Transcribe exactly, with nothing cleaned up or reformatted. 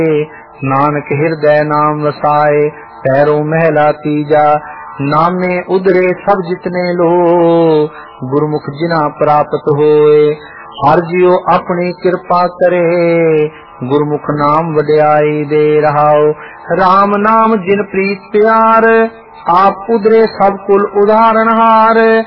नानक हृदय नाम वसाए पैरों महला तीजा नामे उदरे सब जितने लो गुरमुख जिना प्राप्त होए हर जियो अपनी कृपा करे गुरमुख नाम वड्याई दे रहाओ राम नाम जिन प्रीत प्यार आप उदरे सब कुल उदाहरण हार